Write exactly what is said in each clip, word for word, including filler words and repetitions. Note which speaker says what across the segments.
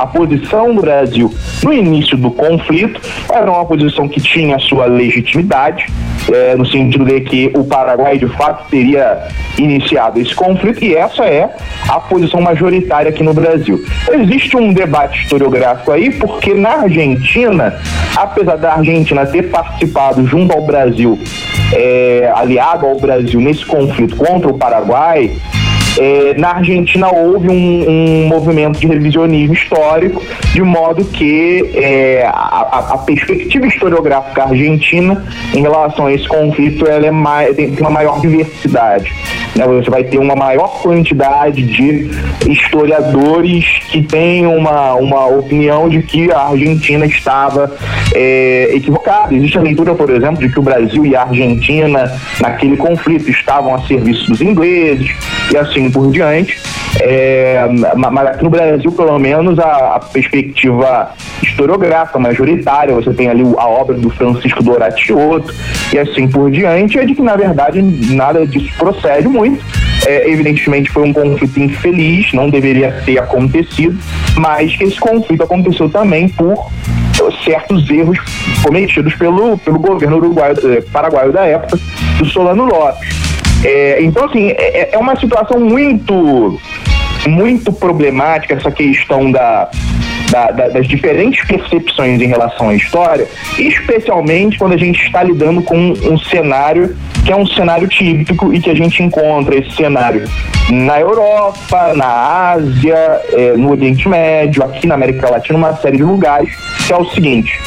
Speaker 1: a posição do Brasil no início do conflito era uma posição que tinha sua legitimidade, é, no sentido de que o Paraguai de fato teria iniciado esse conflito, e essa é a posição majoritária aqui no Brasil. Existe um debate historiográfico aí, porque na Argentina, apesar da Argentina ter participado junto ao Brasil, é, aliado ao Brasil nesse conflito contra o Paraguai, É, na Argentina houve um, um movimento de revisionismo histórico, de modo que é, a, a perspectiva historiográfica argentina em relação a esse conflito ela é mais, tem uma maior diversidade, né? Você vai ter uma maior quantidade de historiadores que têm uma, uma opinião de que a Argentina estava é, equivocada. Existe a leitura, por exemplo, de que o Brasil e a Argentina naquele conflito estavam a serviço dos ingleses e assim por diante, é, mas aqui no Brasil, pelo menos, a, a perspectiva historiográfica majoritária, você tem ali a obra do Francisco Doratioto e assim por diante, é de que, na verdade, nada disso procede muito. É, evidentemente foi um conflito infeliz, não deveria ter acontecido, mas que esse conflito aconteceu também por certos erros cometidos pelo, pelo governo uruguaio, paraguaio da época, do Solano Lopes. É, então, assim, é, é uma situação muito, muito problemática essa questão da, da, da, das diferentes percepções em relação à história, especialmente quando a gente está lidando com um cenário que é um cenário típico e que a gente encontra esse cenário na Europa, na Ásia, é, no Oriente Médio, aqui na América Latina, uma série de lugares, que é o seguinte: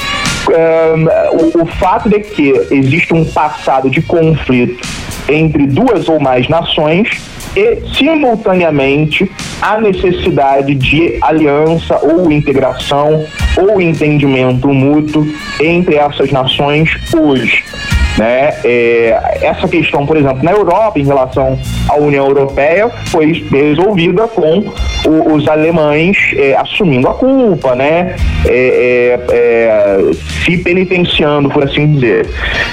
Speaker 1: um, o, o fato de que existe um passado de conflito entre duas ou mais nações e, simultaneamente, a necessidade de aliança ou integração ou entendimento mútuo entre essas nações hoje, né? É, essa questão, por exemplo, na Europa, em relação à União Europeia, foi resolvida com o, os alemães é, assumindo a culpa, né? É, é, é, se penitenciando, por assim dizer.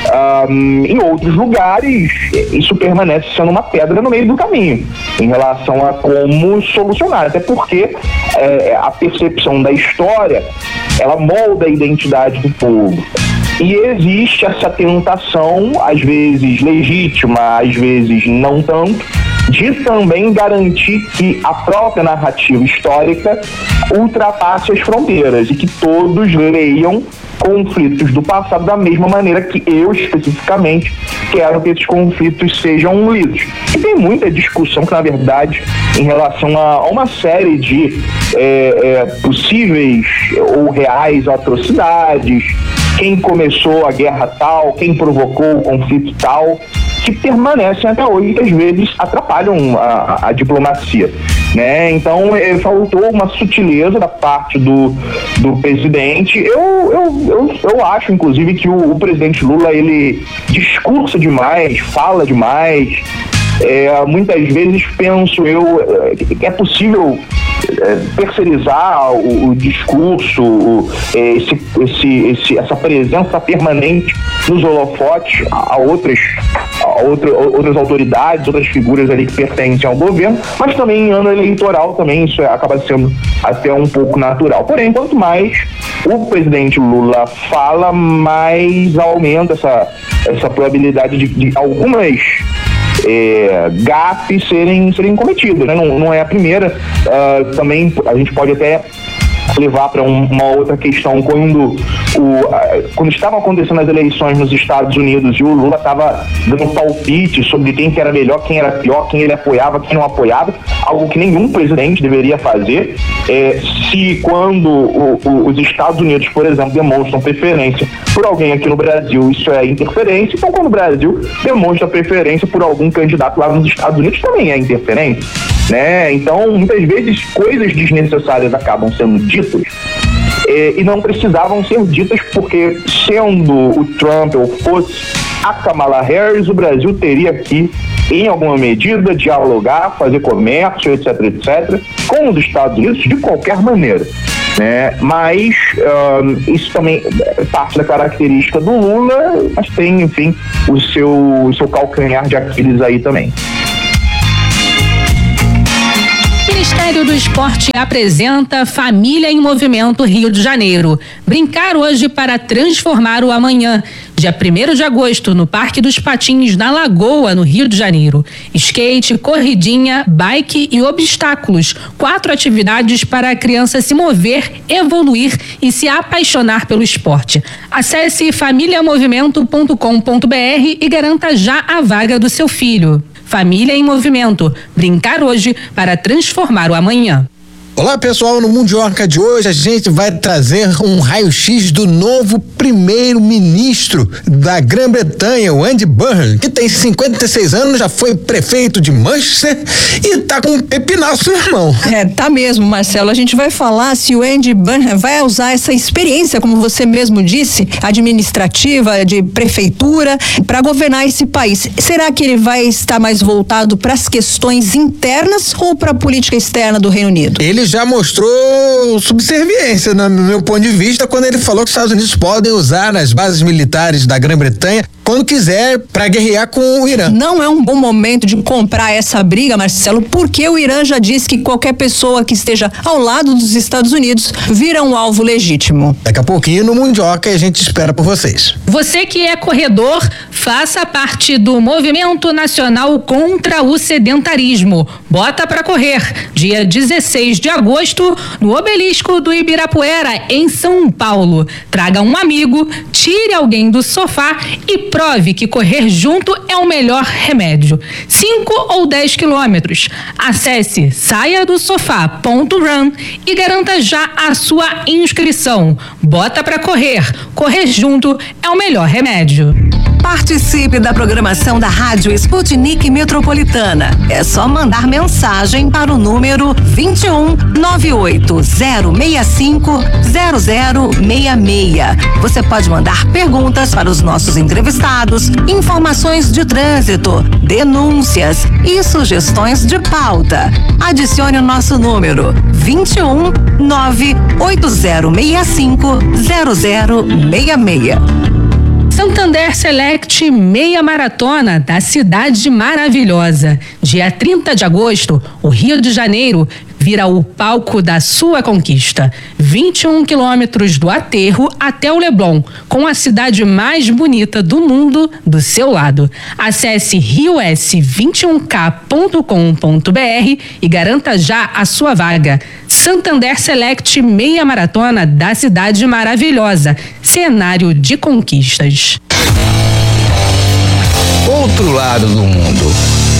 Speaker 1: Um, em outros lugares, isso permanece sendo uma pedra no meio do caminho em relação a como solucionar, até porque é, a percepção da história ela molda a identidade do povo. E existe essa tentação, às vezes legítima, às vezes não tanto, de também garantir que a própria narrativa histórica ultrapasse as fronteiras e que todos leiam conflitos do passado da mesma maneira que eu, especificamente, quero que esses conflitos sejam lidos. E tem muita discussão que, na verdade, em relação a, a uma série de é, é, possíveis ou reais atrocidades, quem começou a guerra tal, quem provocou o conflito tal, que permanecem até hoje e às vezes atrapalham a, a diplomacia, né? Então é, faltou uma sutileza da parte do, do presidente. Eu, eu, eu, eu acho, inclusive, que o, o presidente Lula, ele discursa demais, fala demais. É, muitas vezes penso eu que é possível é, terceirizar o, o discurso, o, esse, esse, esse, essa presença permanente nos holofotes a, a, outras, a outra, outras autoridades, outras figuras ali que pertencem ao governo, mas também em ano eleitoral também isso acaba sendo até um pouco natural. Porém, quanto mais o presidente Lula fala, mais aumenta essa, essa probabilidade de, de algumas É, gafes serem, serem cometidos, né? Não, não é a primeira. Uh, também a gente pode até levar para um, uma outra questão. Quando, o, uh, quando estavam acontecendo as eleições nos Estados Unidos e o Lula estava dando palpite sobre quem que era melhor, quem era pior, quem ele apoiava, quem não apoiava, algo que nenhum presidente deveria fazer. É, se quando o, o, os Estados Unidos, por exemplo, demonstram preferência por alguém aqui no Brasil, isso é interferência. Então, quando o Brasil demonstra preferência por algum candidato lá nos Estados Unidos, também é interferência, né? Então, muitas vezes, coisas desnecessárias acabam sendo ditas eh, e não precisavam ser ditas, porque, sendo o Trump ou fosse a Kamala Harris, o Brasil teria que, em alguma medida, dialogar, fazer comércio, etc, etcétera, com os Estados Unidos de qualquer maneira, né? Mas um, isso também é parte da característica do Lula, mas tem, enfim, o seu, o seu calcanhar de Aquiles aí também.
Speaker 2: Ministério Ministério do Esporte apresenta Família em Movimento Rio de Janeiro. Brincar hoje para transformar o amanhã. Dia primeiro de agosto, no Parque dos Patins, na Lagoa, no Rio de Janeiro. Skate, corridinha, bike e obstáculos. Quatro atividades para a criança se mover, evoluir e se apaixonar pelo esporte. Acesse família movimento ponto com ponto br e garanta já a vaga do seu filho. Família em Movimento. Brincar hoje para transformar o amanhã.
Speaker 3: Olá pessoal, no Mundioca de hoje a gente vai trazer um raio-x do novo primeiro-ministro da Grã-Bretanha, o Andy Burnham, que tem cinquenta e seis anos, já foi prefeito de Manchester e tá com um pepinaço na mão.
Speaker 4: É, tá mesmo, Marcelo. A gente vai falar se o Andy Burnham vai usar essa experiência, como você mesmo disse, administrativa, de prefeitura, para governar esse país. Será que ele vai estar mais voltado para as questões internas ou para a política externa do Reino Unido?
Speaker 3: Ele já mostrou subserviência, no meu ponto de vista, quando ele falou que os Estados Unidos podem usar as bases militares da Grã-Bretanha quando quiser para guerrear com o Irã.
Speaker 4: Não é um bom momento de comprar essa briga, Marcelo, porque o Irã já disse que qualquer pessoa que esteja ao lado dos Estados Unidos vira um alvo legítimo.
Speaker 3: Daqui a pouquinho no Mundioca a gente espera por vocês.
Speaker 2: Você que é corredor, faça parte do Movimento Nacional contra o Sedentarismo. Bota pra correr, dia dezesseis de agosto, no Obelisco do Ibirapuera, em São Paulo. Traga um amigo, tire alguém do sofá e prove que correr junto é o melhor remédio. cinco ou dez quilômetros. Acesse saia do sofá ponto run e garanta já a sua inscrição. Bota pra correr. Correr junto é o melhor remédio.
Speaker 5: Participe da programação da Rádio Sputnik Metropolitana. É só mandar mensagem para o número vinte e um, nove oito zero seis cinco, zero zero seis seis. Você pode mandar perguntas para os nossos entrevistados, informações de trânsito, denúncias e sugestões de pauta. Adicione o nosso número vinte e um, nove oito zero seis cinco, zero zero seis seis.
Speaker 2: Santander Select Meia Maratona da Cidade Maravilhosa. Dia trinta de agosto, o Rio de Janeiro vira o palco da sua conquista. vinte e um quilômetros do aterro até o Leblon, com a cidade mais bonita do mundo do seu lado. Acesse rio s vinte e um k ponto com ponto br e garanta já a sua vaga. Santander Select Meia Maratona da Cidade Maravilhosa. Cenário de conquistas.
Speaker 3: Outro lado do mundo.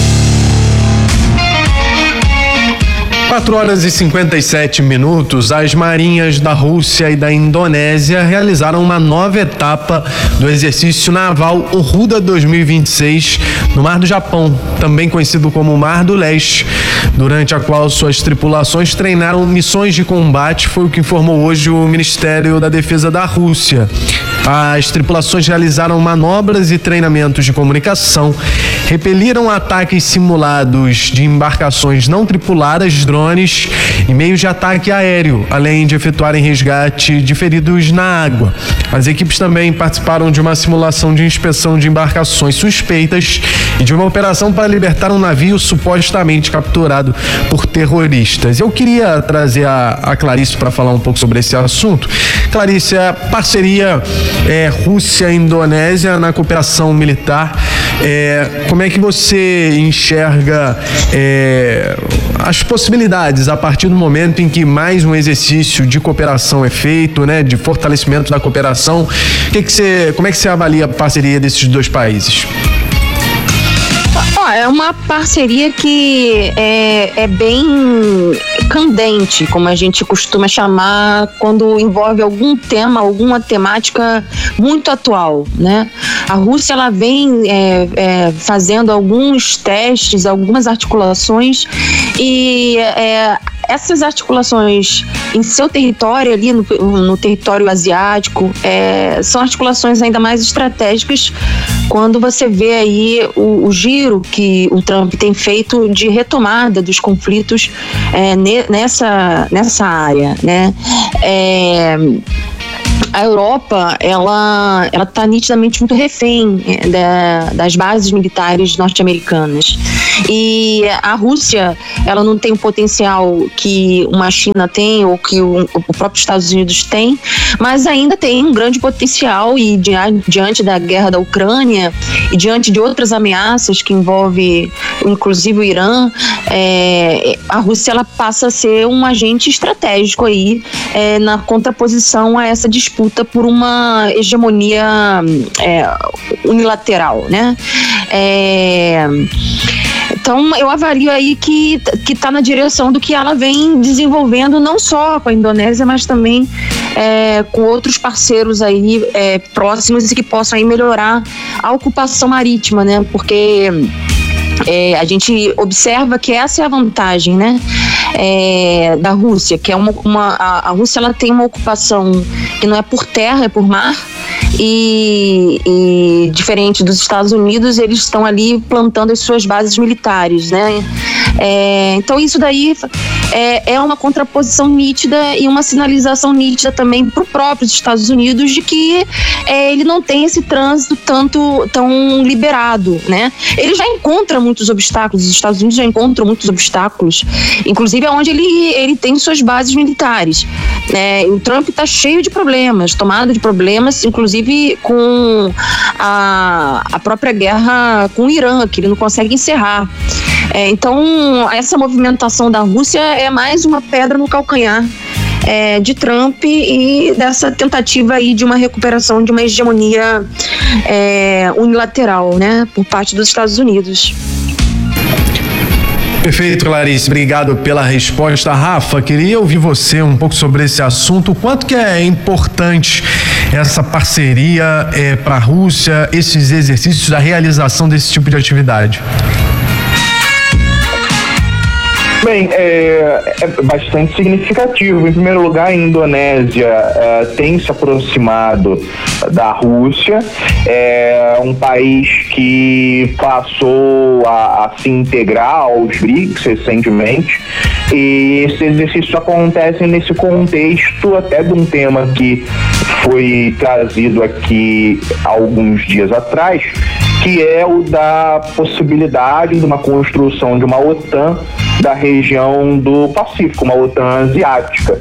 Speaker 6: quatro horas e cinquenta e sete minutos, as marinhas da Rússia e da Indonésia realizaram uma nova etapa do exercício naval Ruda dois mil e vinte e seis no Mar do Japão, também conhecido como Mar do Leste, durante a qual suas tripulações treinaram missões de combate, foi o que informou hoje o Ministério da Defesa da Rússia. As tripulações realizaram manobras e treinamentos de comunicação, repeliram ataques simulados de embarcações não tripuladas, drones e meios de ataque aéreo, além de efetuarem resgate de feridos na água. As equipes também participaram de uma simulação de inspeção de embarcações suspeitas e de uma operação para libertar um navio supostamente capturado por terroristas. Eu queria trazer a, a Clarice para falar um pouco sobre esse assunto. Clarice, a parceria é, Rússia-Indonésia na cooperação militar, é, como é que você enxerga é, as possibilidades a partir do momento em que mais um exercício de cooperação é feito, né, de fortalecimento da cooperação? Que que você, como é que você avalia a parceria desses dois países?
Speaker 7: É uma parceria que é, é bem candente, como a gente costuma chamar, quando envolve algum tema, alguma temática muito atual, né? A Rússia, ela vem é, é, fazendo alguns testes, algumas articulações e é, essas articulações em seu território, ali no, no território asiático, é, são articulações ainda mais estratégicas quando você vê aí o, o giro que o Trump tem feito de retomada dos conflitos é, ne, nessa, nessa área, né? É, a Europa, ela ela está nitidamente muito refém da, das bases militares norte-americanas. E a Rússia, ela não tem o potencial que uma China tem ou que o, o próprio Estados Unidos tem, mas ainda tem um grande potencial e diante da guerra da Ucrânia e diante de outras ameaças que envolvem inclusive o Irã, é, a Rússia ela passa a ser um agente estratégico aí é, na contraposição a essa disputa por uma hegemonia é, unilateral, né? É, então eu avalio aí que que está na direção do que ela vem desenvolvendo, não só com a Indonésia, mas também é, com outros parceiros aí é, próximos e que possam aí melhorar a ocupação marítima, né? Porque É, a gente observa que essa é a vantagem, né, é, da Rússia, que é uma, uma a, a Rússia ela tem uma ocupação que não é por terra, é por mar. E, e diferente dos Estados Unidos, eles estão ali plantando as suas bases militares, né? É, então isso daí é, é uma contraposição nítida e uma sinalização nítida também para o próprio Estados Unidos de que é, ele não tem esse trânsito tanto tão liberado, né? Ele já encontra muitos obstáculos, os Estados Unidos já encontram muitos obstáculos, inclusive onde ele, ele tem suas bases militares. É, o Trump está cheio de problemas, tomado de problemas, inclusive com a, a própria guerra com o Irã, que ele não consegue encerrar. É, então, essa movimentação da Rússia é mais uma pedra no calcanhar é, de Trump e dessa tentativa aí de uma recuperação de uma hegemonia é, unilateral, né, por parte dos Estados Unidos.
Speaker 6: Perfeito, Clarice. Obrigado pela resposta. Rafa, queria ouvir você um pouco sobre esse assunto. O quanto que é importante essa parceria é, para a Rússia, esses exercícios, a realização desse tipo de atividade?
Speaker 1: Bem, é, é bastante significativo. Em primeiro lugar, a Indonésia é, tem se aproximado da Rússia, é um país que passou a, a se integrar aos BRICS recentemente, e esses exercícios acontecem nesse contexto até de um tema que foi trazido aqui alguns dias atrás, que é o da possibilidade de uma construção de uma OTAN da região do Pacífico, uma OTAN asiática.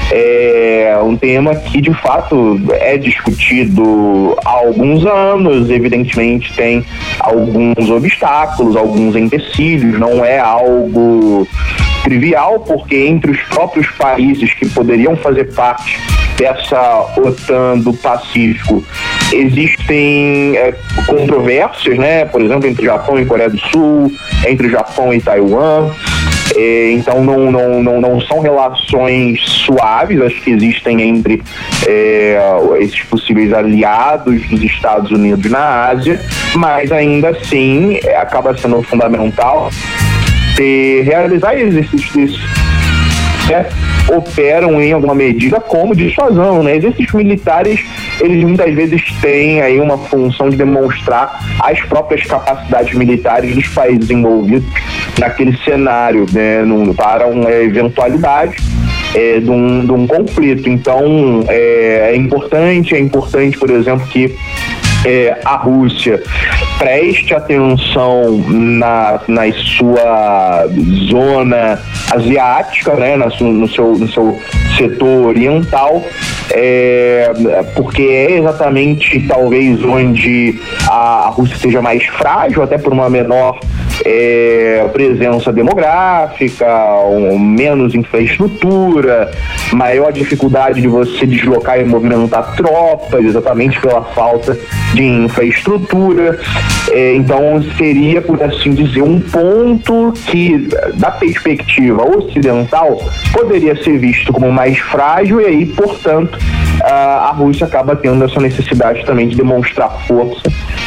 Speaker 1: É um tema que de fato é discutido há alguns anos, evidentemente tem alguns obstáculos, alguns empecilhos, não é algo trivial, porque entre os próprios países que poderiam fazer parte dessa OTAN do Pacífico existem é, controvérsias, né? Por exemplo, entre Japão e Coreia do Sul, entre o Japão e Taiwan. É, então não, não, não, não são relações suaves as que existem entre é, esses possíveis aliados dos Estados Unidos na Ásia, mas ainda assim é, acaba sendo fundamental ter, realizar exercícios desses, né? Operam em alguma medida como dissuasão, né? Exercícios militares, eles muitas vezes têm aí uma função de demonstrar as próprias capacidades militares dos países envolvidos naquele cenário, né? Num, para uma eventualidade é, de, um, de um conflito. Então, é, é importante, é importante, por exemplo, que É, a Rússia preste atenção na, na sua zona asiática, né, na, no, seu, no seu setor oriental, é, porque é exatamente talvez onde a, a Rússia seja mais frágil, até por uma menor É, presença demográfica, um, menos infraestrutura, maior dificuldade de você deslocar e movimentar tropas, exatamente pela falta de infraestrutura. É, então seria, por assim dizer, um ponto que, da perspectiva ocidental, poderia ser visto como mais frágil, e aí, portanto, a, a Rússia acaba tendo essa necessidade também de demonstrar força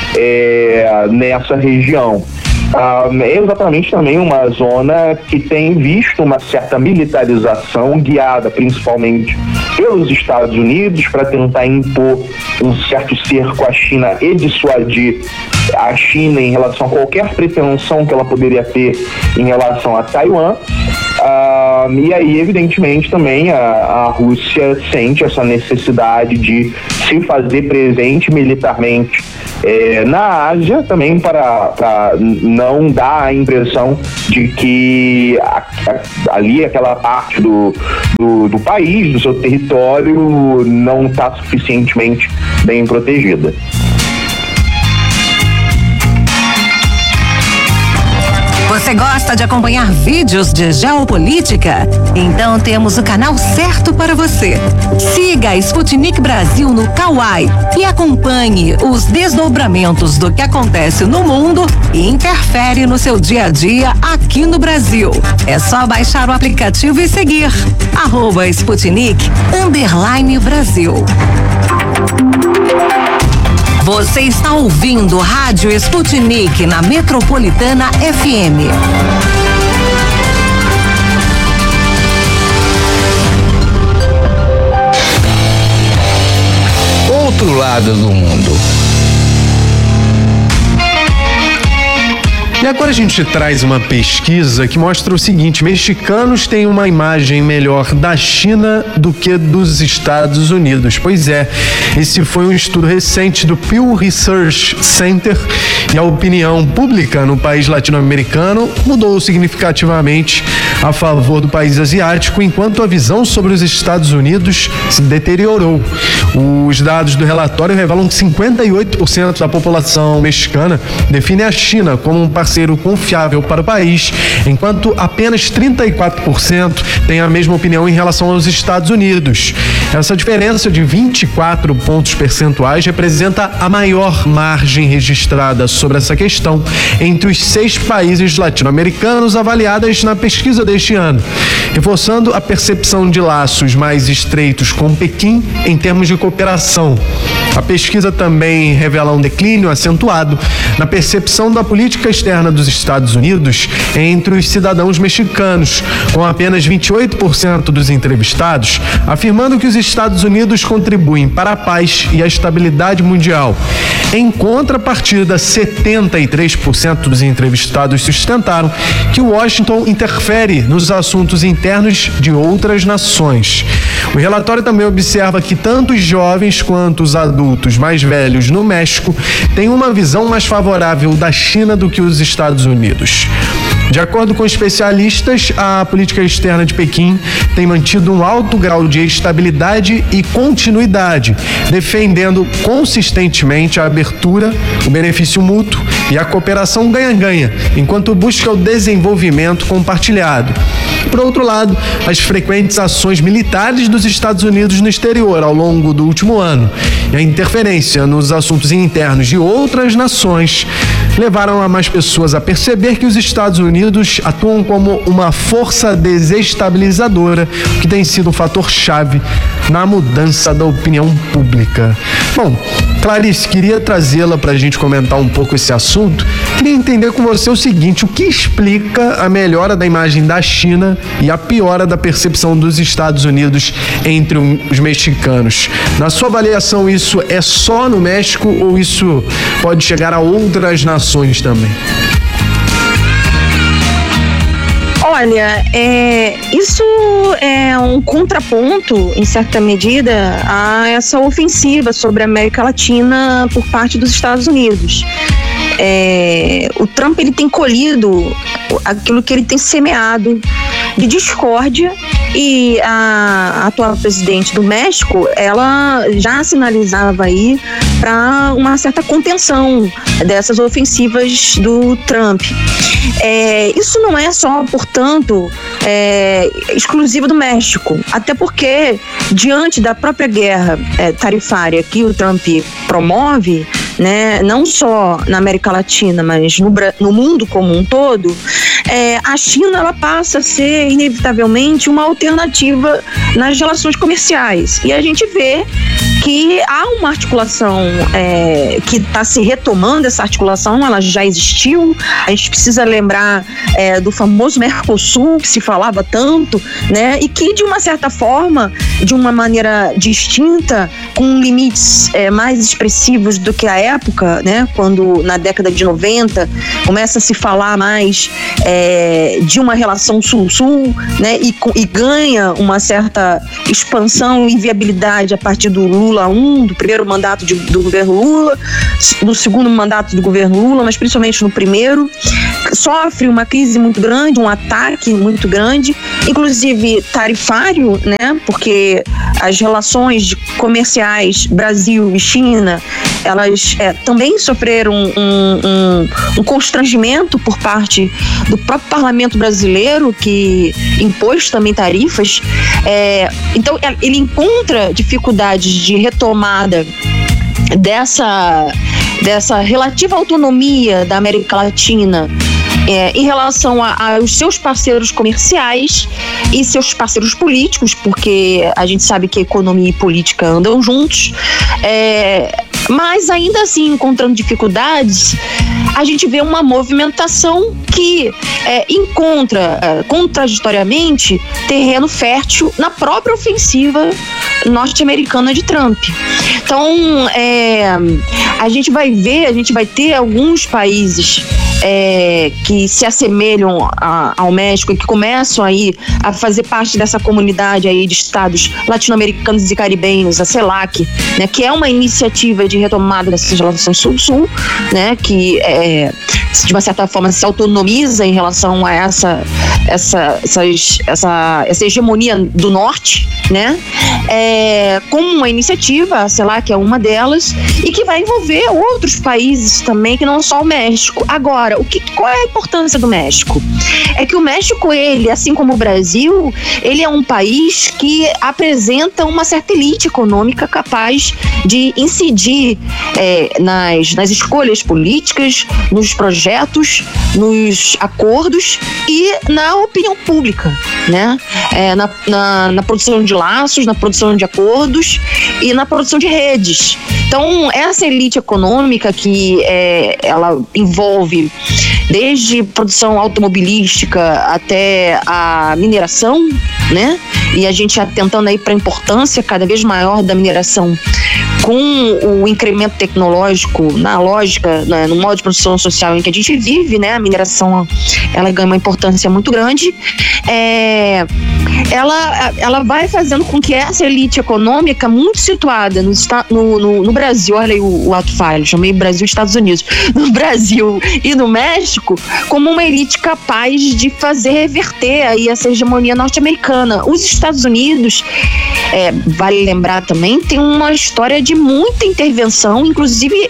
Speaker 1: é, nessa região. Uh, é exatamente também uma zona que tem visto uma certa militarização guiada principalmente pelos Estados Unidos para tentar impor um certo cerco à China e dissuadir a China em relação a qualquer pretensão que ela poderia ter em relação a Taiwan. Uh, e aí, evidentemente, também a, a Rússia sente essa necessidade de se fazer presente militarmente eh, na Ásia, também para, para não dar a impressão de que a, a, ali aquela parte do, do, do país, do seu território, não está suficientemente bem protegida.
Speaker 5: Você gosta de acompanhar vídeos de geopolítica? Então temos o canal certo para você. Siga a Sputnik Brasil no Kawai e acompanhe os desdobramentos do que acontece no mundo e interfere no seu dia a dia aqui no Brasil. É só baixar o aplicativo e seguir arroba Sputnik underline Brasil. Você está ouvindo Rádio Sputnik na Metropolitana F M.
Speaker 3: Outro lado do mundo.
Speaker 6: E agora a gente traz uma pesquisa que mostra o seguinte: mexicanos têm uma imagem melhor da China do que dos Estados Unidos. Pois é, esse foi um estudo recente do Pew Research Center e a opinião pública no país latino-americano mudou significativamente a favor do país asiático, enquanto a visão sobre os Estados Unidos se deteriorou. Os dados do relatório revelam que cinquenta e oito por cento da população mexicana define a China como um parceiro confiável para o país, enquanto apenas trinta e quatro por cento tem a mesma opinião em relação aos Estados Unidos. Essa diferença de vinte e quatro pontos percentuais representa a maior margem registrada sobre essa questão entre os seis países latino-americanos avaliadas na pesquisa deste ano, reforçando a percepção de laços mais estreitos com Pequim em termos de cooperação. A pesquisa também revela um declínio acentuado na percepção da política externa dos Estados Unidos entre os cidadãos mexicanos, com apenas vinte e oito por cento dos entrevistados afirmando que os Estados Unidos contribuem para a paz e a estabilidade mundial. Em contrapartida, setenta e três por cento dos entrevistados sustentaram que Washington interfere nos assuntos internos de outras nações. O relatório também observa que tanto os jovens quanto os adultos mais velhos no México têm uma visão mais favorável da China do que os Estados Unidos. De acordo com especialistas, a política externa de Pequim tem mantido um alto grau de estabilidade e continuidade, defendendo consistentemente a abertura, o benefício mútuo e a cooperação ganha-ganha, enquanto busca o desenvolvimento compartilhado. Por outro lado, as frequentes ações militares dos Estados Unidos no exterior ao longo do último ano e a interferência nos assuntos internos de outras nações levaram a mais pessoas a perceber que os Estados Unidos atuam como uma força desestabilizadora, que tem sido um fator-chave na mudança da opinião pública. Bom, Clarice, queria trazê-la para a gente comentar um pouco esse assunto. Queria entender com você o seguinte: o que explica a melhora da imagem da China e a piora da percepção dos Estados Unidos entre os mexicanos? Na sua avaliação, isso é só no México ou isso pode chegar a outras nações também?
Speaker 7: Olha, é, isso é um contraponto, em certa medida, a essa ofensiva sobre a América Latina por parte dos Estados Unidos. É, o Trump ele tem colhido aquilo que ele tem semeado de discórdia, e a atual presidente do México, ela já sinalizava aí para uma certa contenção dessas ofensivas do Trump. É, isso não é só, portanto, é, exclusivo do México, até porque, diante da própria guerra é, tarifária que o Trump promove, né, não só na América Latina, mas no, no mundo como um todo, é, a China ela passa a ser inevitavelmente uma alternativa nas relações comerciais. E a gente vê que há uma articulação é, que está se retomando, essa articulação ela já existiu. A gente precisa lembrar é, do famoso Mercosul, que se falava tanto, né, e que de uma certa forma, de uma maneira distinta, com limites é, mais expressivos do que a época, né, quando na década de noventa começa a se falar mais é, de uma relação sul-sul, né, e, e ganha uma certa expansão e viabilidade a partir do Lula um, do primeiro mandato de, do governo Lula, do segundo mandato do governo Lula, mas principalmente no primeiro, sofre uma crise muito grande, um ataque muito grande, inclusive tarifário, né, porque as relações comerciais Brasil e China, elas é, também sofreram um, um, um constrangimento por parte do próprio parlamento brasileiro, que impôs também tarifas. É, então, ele encontra dificuldades de retomada dessa, dessa relativa autonomia da América Latina É, em relação aos seus parceiros comerciais e seus parceiros políticos, porque a gente sabe que economia e política andam juntos, é, mas ainda assim, encontrando dificuldades, a gente vê uma movimentação que é, encontra, é, contraditoriamente, terreno fértil na própria ofensiva norte-americana de Trump. Então, é, a gente vai ver, a gente vai ter alguns países É, que se assemelham a, ao México e que começam aí a fazer parte dessa comunidade aí de estados latino-americanos e caribenhos, a CELAC, né, que é uma iniciativa de retomada dessas relações sul-sul, né, que é, de uma certa forma se autonomiza em relação a essa, essa, essas, essa, essa hegemonia do norte, né, é, como uma iniciativa, a CELAC é uma delas, e que vai envolver outros países também, que não só o México. Agora, O que, qual é a importância do México? É que o México, ele, assim como o Brasil, ele é um país que apresenta uma certa elite econômica capaz de incidir é, nas, nas escolhas políticas, nos projetos, nos acordos e na opinião pública, né? É, na, na, na produção de laços, na produção de acordos e na produção de redes. Então, essa elite econômica que é, ela envolve desde produção automobilística até a mineração, né? E a gente atentando aí para a importância cada vez maior da mineração com o incremento tecnológico na lógica, né, no modo de produção social em que a gente vive, né? A mineração, ela ganha uma importância muito grande. É, ela, ela vai fazendo com que essa elite econômica muito situada no, no, no, no Brasil, olha aí o, o ato falho, chamei Brasil e Estados Unidos, no Brasil e no México, como uma elite capaz de fazer reverter aí essa hegemonia norte-americana. Os Estados Unidos, é, vale lembrar também, tem uma história de muita intervenção, inclusive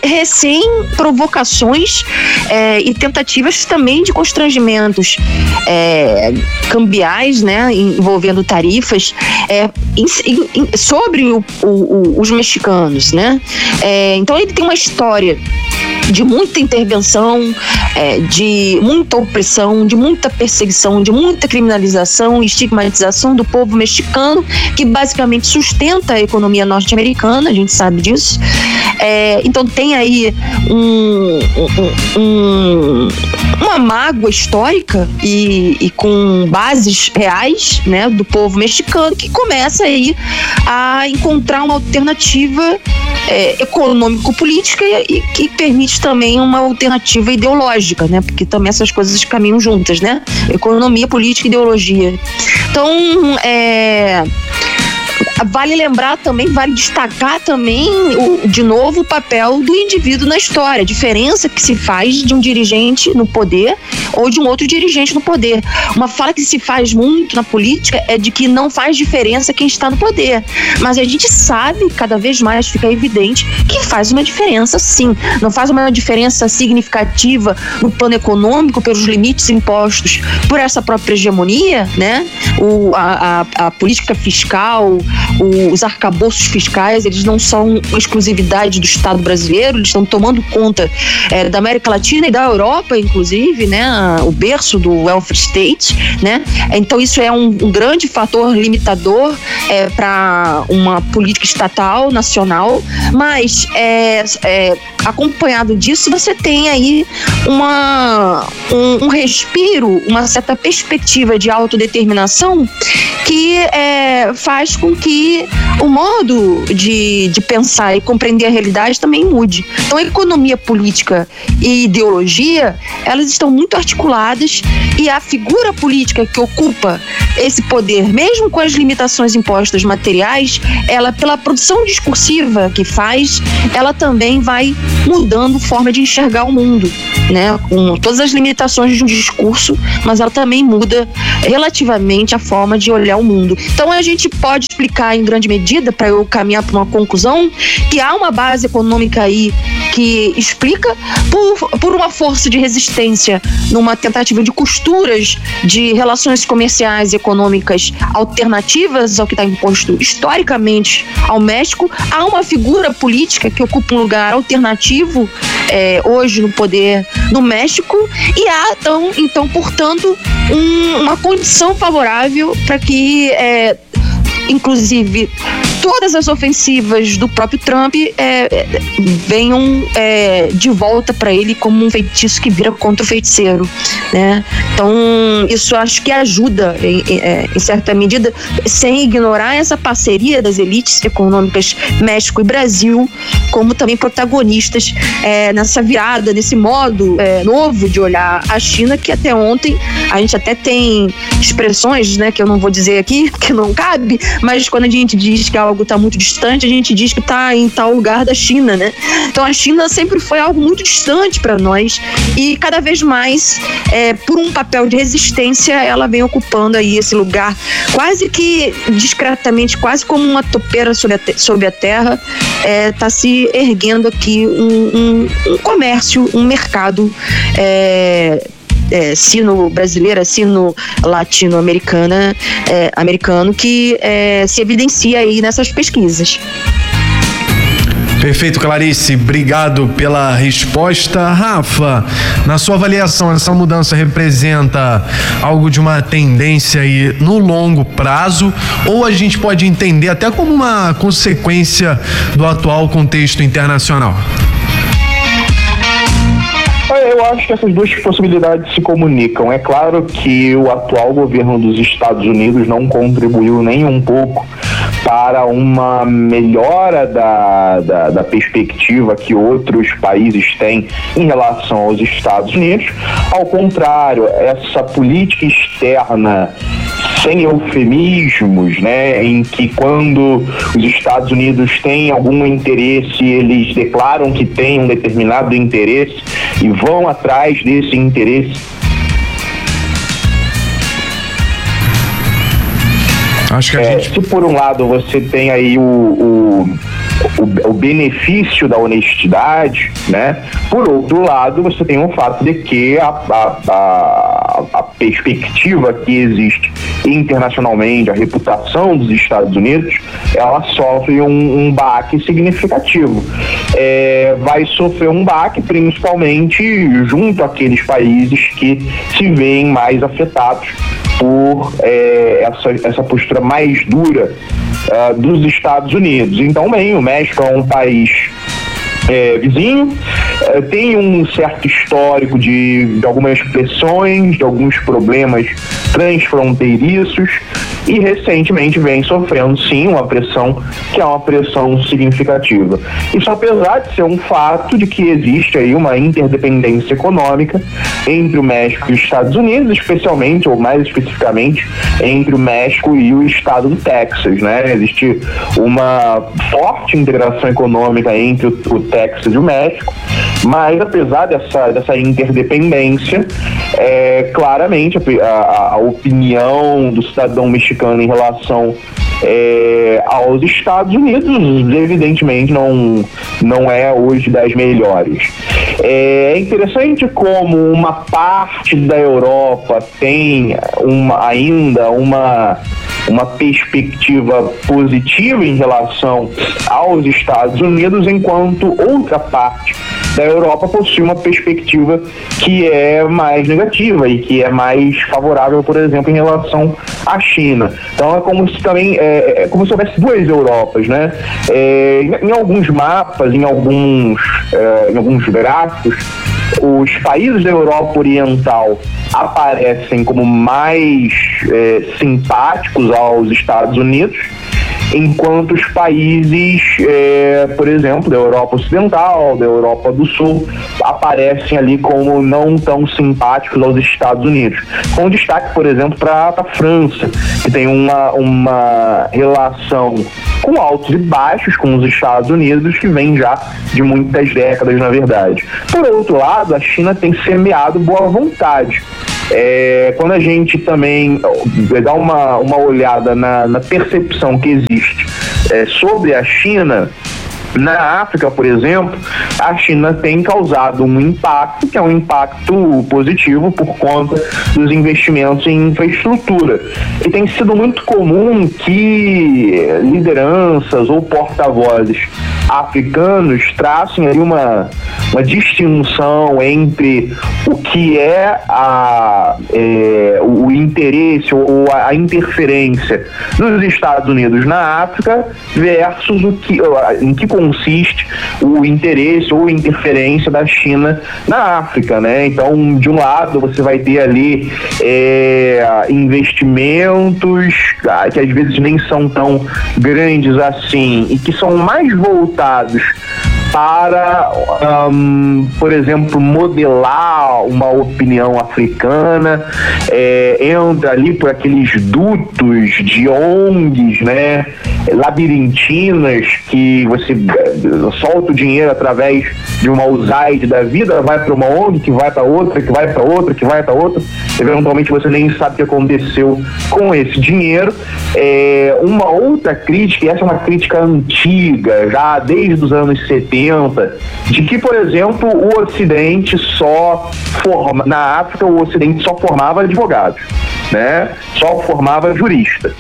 Speaker 7: recém-provocações é, e tentativas também de constrangimentos é, cambiais, né, envolvendo tarifas é, em, em, sobre o, o, os mexicanos, né? É, então ele tem uma história de muita intervenção, é, de muita opressão, de muita perseguição, de muita criminalização e estigmatização do povo mexicano, que basicamente sustenta a economia norte-americana, a gente sabe disso. É, então tem aí um, um, um, uma mágoa histórica e, e com bases reais, né, do povo mexicano, que começa aí a encontrar uma alternativa é, econômico-política e, e que permite também uma alternativa ideológica, né? Porque também essas coisas caminham juntas, né? Economia, política e ideologia. Então, é... vale lembrar também, vale destacar também, o, de novo, o papel do indivíduo na história, a diferença que se faz de um dirigente no poder ou de um outro dirigente no poder. Uma fala que se faz muito na política é de que não faz diferença quem está no poder, mas a gente sabe, cada vez mais fica evidente, que faz uma diferença sim. Não faz uma diferença significativa no plano econômico pelos limites impostos por essa própria hegemonia, né? O, a, a, a política fiscal, os arcabouços fiscais, eles não são exclusividade do Estado brasileiro, eles estão tomando conta é, da América Latina e da Europa, inclusive, né, o berço do welfare state, né? Então isso é um, um grande fator limitador é, para uma política estatal, nacional, mas é, é, acompanhado disso você tem aí uma, um, um respiro, uma certa perspectiva de autodeterminação que é, faz com que o modo de, de pensar e compreender a realidade também mude. Então, a economia política e ideologia, elas estão muito articuladas, e a figura política que ocupa esse poder, mesmo com as limitações impostas materiais, ela, pela produção discursiva que faz, ela também vai mudando forma de enxergar o mundo, né? Com todas as limitações de um discurso, mas ela também muda relativamente a forma de olhar o mundo. Então, a gente pode explicar em grande medida, para eu caminhar para uma conclusão, que há uma base econômica aí que explica por, por uma força de resistência numa tentativa de costuras de relações comerciais e econômicas alternativas ao que está imposto historicamente ao México. Há uma figura política que ocupa um lugar alternativo é, hoje no poder no México, e há então, então portanto, um, uma condição favorável para que é, inclusive todas as ofensivas do próprio Trump é, venham é, de volta para ele como um feitiço que vira contra o feiticeiro, né? Então, isso acho que ajuda em, em, em certa medida, sem ignorar essa parceria das elites econômicas México e Brasil, como também protagonistas é, nessa virada, nesse modo é, novo de olhar a China, que até ontem a gente até tem expressões, né, que eu não vou dizer aqui, que não cabe, mas quando a gente diz que algo está muito distante, a gente diz que está em tal lugar da China, né? Então a China sempre foi algo muito distante para nós, e cada vez mais, é, por um papel de resistência, ela vem ocupando aí esse lugar quase que discretamente, quase como uma topeira sobre a, te- sobre a terra, está é, se erguendo aqui um, um, um comércio, um mercado é, É, sino brasileira, sino latino-americana, é, americano, que é, se evidencia aí nessas pesquisas.
Speaker 6: Perfeito, Clarice. Obrigado pela resposta. Rafa, na sua avaliação, essa mudança representa algo de uma tendência aí no longo prazo, ou a gente pode entender até como uma consequência do atual contexto internacional?
Speaker 1: Eu acho que essas duas possibilidades se comunicam. É claro que o atual governo dos Estados Unidos não contribuiu nem um pouco para uma melhora da, da, da perspectiva que outros países têm em relação aos Estados Unidos. Ao contrário, essa política externa sem eufemismos, né, em que quando os Estados Unidos têm algum interesse, eles declaram que têm um determinado interesse e vão atrás desse interesse.
Speaker 6: Acho que a
Speaker 1: é,
Speaker 6: gente...
Speaker 1: Se por um lado você tem aí o, o, o, o benefício da honestidade, né? Por outro lado, você tem o fato de que a, a, a, a perspectiva que existe internacionalmente, a reputação dos Estados Unidos, ela sofre um, um baque significativo. É, vai sofrer um baque principalmente junto àqueles países que se veem mais afetados por é, essa, essa postura mais dura uh, dos Estados Unidos. Então, bem, o México é um país É, vizinho, é, tem um certo histórico de, de algumas pressões, de alguns problemas transfronteiriços, e recentemente vem sofrendo sim uma pressão que é uma pressão significativa. Isso apesar de ser um fato de que existe aí uma interdependência econômica entre o México e os Estados Unidos, especialmente, ou mais especificamente, entre o México e o estado do Texas, né? Existe uma forte integração econômica entre o, o Texas e o México, mas apesar dessa, dessa interdependência, é, claramente a, a, a opinião do cidadão mexicano em relação é, aos Estados Unidos, evidentemente, não, não é hoje das melhores. É interessante como uma parte da Europa tem uma, ainda uma, uma perspectiva positiva em relação aos Estados Unidos, enquanto outra parte da Europa possui uma perspectiva que é mais negativa e que é mais favorável, por exemplo, em relação à China. Então é como se também é, é como se houvesse duas Europas, né? É, em, em alguns mapas, em alguns é, em alguns gráficos, os países da Europa Oriental aparecem como mais é, simpáticos aos Estados Unidos, enquanto os países, é, por exemplo, da Europa Ocidental, da Europa do Sul, aparecem ali como não tão simpáticos aos Estados Unidos. Com destaque, por exemplo, para a França, que tem uma, uma relação com altos e baixos com os Estados Unidos, que vem já de muitas décadas, na verdade. Por outro lado, a China tem semeado boa vontade. É, quando a gente também dá uma, uma olhada na, na percepção que existe é, sobre a China, na África, por exemplo, a China tem causado um impacto, que é um impacto positivo por conta dos investimentos em infraestrutura. E tem sido muito comum que lideranças ou porta-vozes africanos tracem aí uma, uma distinção entre o que é, a, é, o interesse ou a, a interferência dos Estados Unidos na África versus o que, em que consiste o interesse ou interferência da China na África, né? Então, de um lado, você vai ter ali é, investimentos que às vezes nem são tão grandes assim e que são mais voltados para, um, por exemplo, modelar uma opinião africana, é, entra ali por aqueles dutos de O N Gs, né, labirintinas, que você solta o dinheiro através de uma U S A I D da vida, vai para uma O N G, que vai para outra, que vai para outra, que vai para outra, eventualmente você nem sabe o que aconteceu com esse dinheiro. É, uma outra crítica, e essa é uma crítica antiga, já desde os anos setenta, de que, por exemplo, o Ocidente só forma, na África o Ocidente só formava advogados, né? Só formava juristas.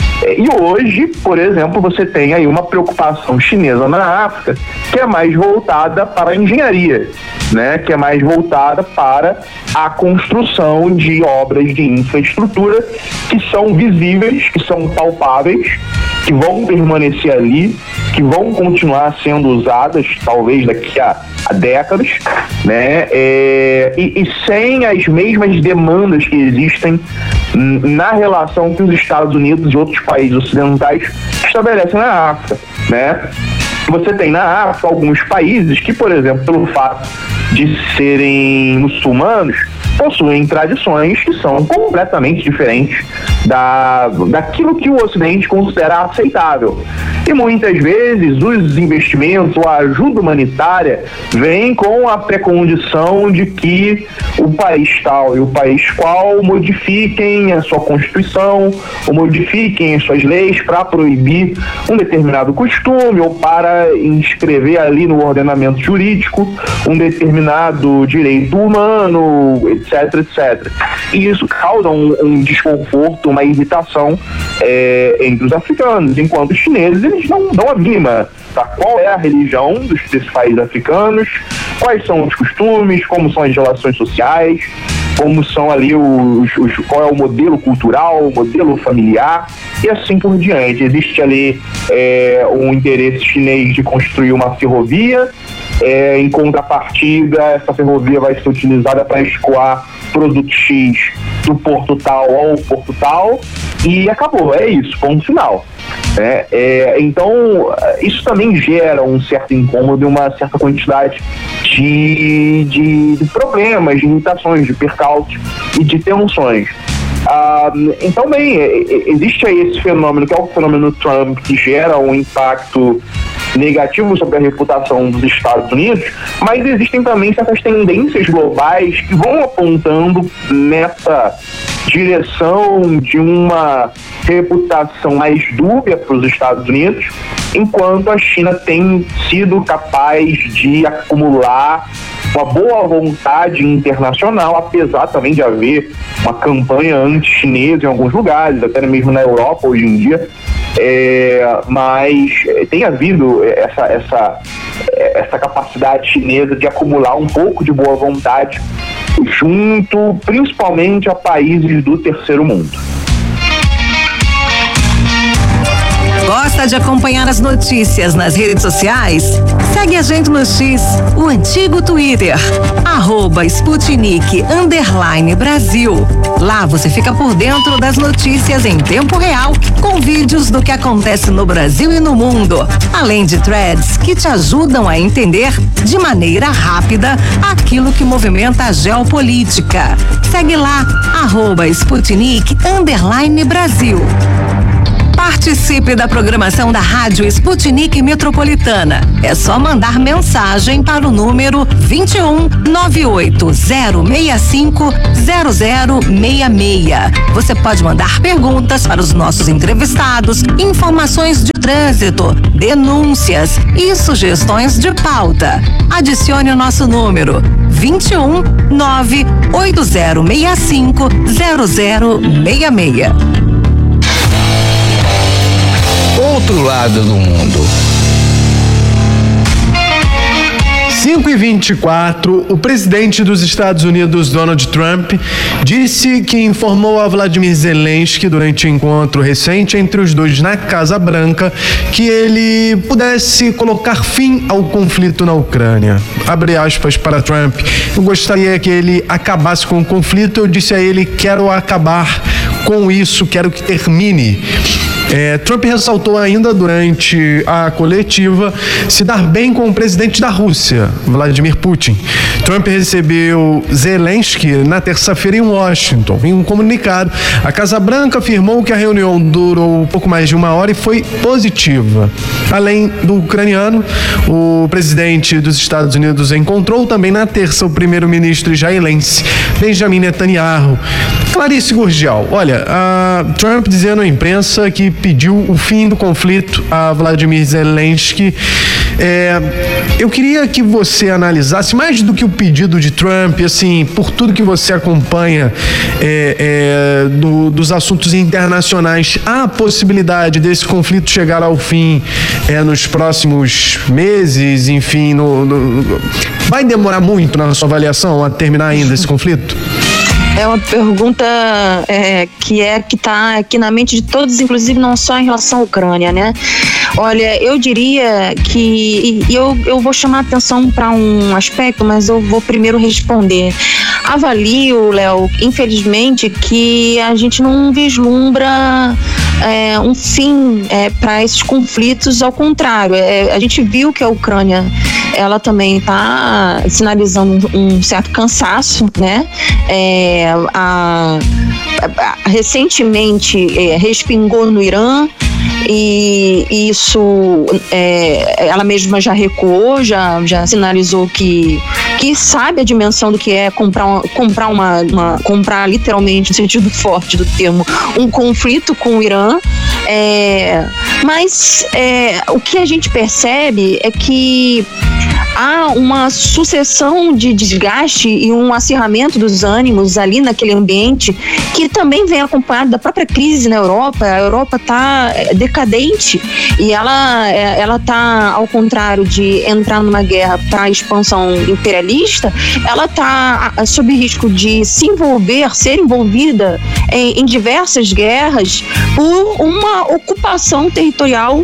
Speaker 1: E hoje, por exemplo, você tem aí uma preocupação chinesa na África que é mais voltada para a engenharia, né? Que é mais voltada para a construção de obras de infraestrutura que são visíveis, que são palpáveis, que vão permanecer ali, que vão continuar sendo usadas talvez daqui a, a décadas, né? É, e, e sem as mesmas demandas que existem na relação que os Estados Unidos e outros países ocidentais estabelecem na África, né? Você tem na África alguns países que, por exemplo, pelo fato de serem muçulmanos, possuem tradições que são completamente diferentes da, daquilo que o Ocidente considera aceitável. E muitas vezes os investimentos ou a ajuda humanitária vem com a precondição de que o país tal e o país qual modifiquem a sua Constituição ou modifiquem as suas leis para proibir um determinado costume ou para inscrever ali no ordenamento jurídico um determinado direito humano, etc, etcétera. E isso causa um, um desconforto, uma irritação é, entre os africanos, enquanto os chineses eles não dão a mínima. Tá? Qual é a religião dos, desses países africanos, quais são os costumes, como são as relações sociais, como são ali os, os qual é o modelo cultural, o modelo familiar e assim por diante. Existe ali é, um interesse chinês de construir uma ferrovia, é, em contrapartida essa ferrovia vai ser utilizada para escoar produto X do porto tal ao porto tal e acabou, é isso, ponto final. É, é, então isso também gera um certo incômodo e uma certa quantidade de, de, de problemas, de limitações, de percalços e de tensões. Ah, então, bem, existe aí esse fenômeno que é o fenômeno Trump, que gera um impacto negativo sobre a reputação dos Estados Unidos, mas existem também certas tendências globais que vão apontando nessa direção de uma reputação mais dúbia para os Estados Unidos, enquanto a China tem sido capaz de acumular uma boa vontade internacional, apesar também de haver uma campanha anti-chinesa em alguns lugares, até mesmo na Europa hoje em dia. É, mas tem havido essa, essa, essa capacidade chinesa de acumular um pouco de boa vontade junto principalmente a países do terceiro mundo.
Speaker 5: Gosta de acompanhar as notícias nas redes sociais? Segue a gente no X, o antigo Twitter, arroba Sputnik underline Brasil. Lá você fica por dentro das notícias em tempo real, com vídeos do que acontece no Brasil e no mundo, além de threads que te ajudam a entender de maneira rápida aquilo que movimenta a geopolítica. Segue lá, arroba Sputnik underline Brasil. Participe da programação da Rádio Sputnik Metropolitana. É só mandar mensagem para o número vinte e um, nove oito zero seis cinco, zero zero seis seis. Você pode mandar perguntas para os nossos entrevistados, informações de trânsito, denúncias e sugestões de pauta. Adicione o nosso número vinte e um, nove oito zero seis cinco, zero zero seis seis.
Speaker 3: Outro lado do mundo.
Speaker 6: cinco e vinte e quatro, o presidente dos Estados Unidos, Donald Trump, disse que informou a Vladimir Zelensky durante um encontro recente entre os dois na Casa Branca que ele pudesse colocar fim ao conflito na Ucrânia. Abre aspas para Trump. Eu gostaria que ele acabasse com o conflito. Eu disse a ele, quero acabar com isso, quero que termine. É, Trump ressaltou ainda durante a coletiva se dar bem com o presidente da Rússia, Vladimir Putin. Trump recebeu Zelensky na terça-feira em Washington. Em um comunicado, a Casa Branca afirmou que a reunião durou pouco mais de uma hora e foi positiva. Além do ucraniano, o presidente dos Estados Unidos encontrou também na terça o primeiro-ministro israelense, Benjamin Netanyahu. Clarice Gurgel, olha, a Trump dizendo à imprensa que pediu o fim do conflito a Vladimir Zelensky. É, eu queria que você analisasse, mais do que o pedido de Trump, assim, por tudo que você acompanha é, é, do, dos assuntos internacionais, há a possibilidade desse conflito chegar ao fim é, nos próximos meses, enfim, no, no, vai demorar muito na sua avaliação a terminar ainda esse conflito?
Speaker 7: É uma pergunta é, que é que está aqui na mente de todos, inclusive não só em relação à Ucrânia, né? Olha, eu diria que, e eu, eu vou chamar a atenção para um aspecto, mas eu vou primeiro responder. Avalio, Léo, infelizmente, que a gente não vislumbra é, um fim é, para esses conflitos, ao contrário, é, a gente viu que a Ucrânia ela também está sinalizando um, um certo cansaço, né? É, a, a, recentemente é, respingou no Irã, e isso é, ela mesma já recuou, já, já sinalizou que, que sabe a dimensão do que é comprar, comprar uma, uma comprar literalmente, no sentido forte do termo, um conflito com o Irã. É, mas é, o que a gente percebe é que há uma sucessão de desgaste e um acirramento dos ânimos ali naquele ambiente, que também vem acompanhado da própria crise na Europa. A Europa está decadente e ela ela está, ao contrário de entrar numa guerra para expansão imperialista, ela está sob risco de se envolver, ser envolvida em, em diversas guerras por uma ocupação territorial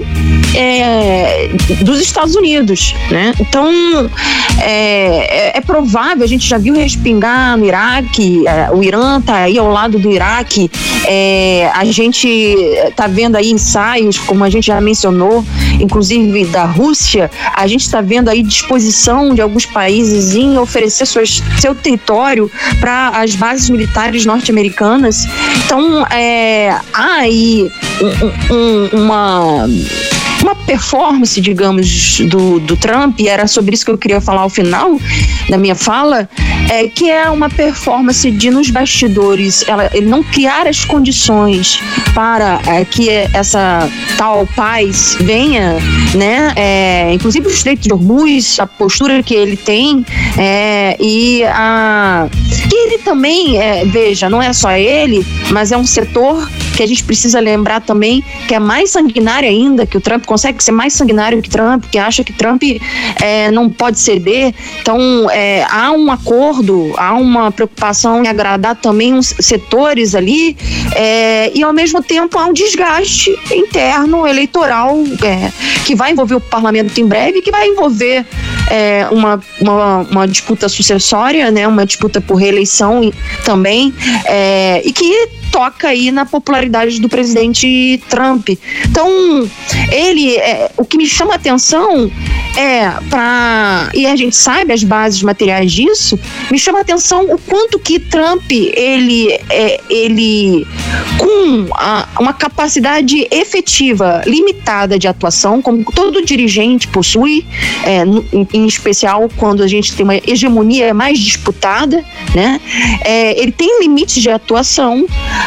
Speaker 7: É, dos Estados Unidos, né? Então é, é, é provável, a gente já viu respingar no Iraque, é, o Irã está aí ao lado do Iraque, é, a gente está vendo aí ensaios, como a gente já mencionou, inclusive da Rússia, a gente está vendo aí disposição de alguns países em oferecer suas, seu território para as bases militares norte-americanas. Então é, há aí um, um, uma uma performance, digamos, do, do Trump, e era sobre isso que eu queria falar ao final da minha fala, é, que é uma performance de nos bastidores, ela, ele não criar as condições para é, que essa tal paz venha, né? É, inclusive o Estreito de Hormuz, a postura que ele tem, é, e a que ele também, é, veja, não é só ele, mas é um setor que a gente precisa lembrar também que é mais sanguinário ainda, que o Trump consegue ser mais sanguinário que Trump, que acha que Trump é, não pode ceder. Então, é, há um acordo, há uma preocupação em agradar também uns setores ali, é, e ao mesmo tempo há um desgaste interno eleitoral é, que vai envolver o parlamento em breve, que vai envolver é, uma, uma, uma disputa sucessória, né, uma disputa por reeleição também, é, e que toca aí na popularidade do presidente Trump. Então, ele, é, o que me chama a atenção é para, e a gente sabe as bases materiais disso, me chama a atenção o quanto que Trump, ele, é, ele com a, uma capacidade efetiva, limitada de atuação, como todo dirigente possui, é, em, em especial quando a gente tem uma hegemonia mais disputada, né? É, ele tem limites de atuação,